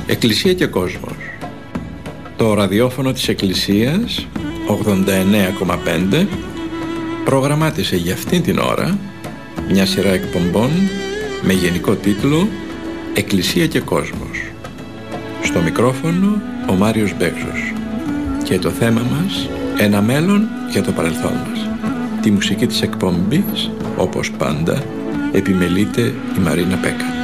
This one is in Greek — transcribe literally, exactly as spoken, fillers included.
Εκκλησία και κόσμος. Το ραδιόφωνο της Εκκλησίας ογδόντα εννέα κόμμα πέντε προγραμμάτισε για αυτήν την ώρα μια σειρά εκπομπών με γενικό τίτλο Εκκλησία και κόσμος. Στο μικρόφωνο ο Μάριος Μπέγζος και το θέμα μας ένα μέλλον για το παρελθόν μας. Τη μουσική της εκπομπής, όπως πάντα, επιμελείται η Μαρίνα Πέκα.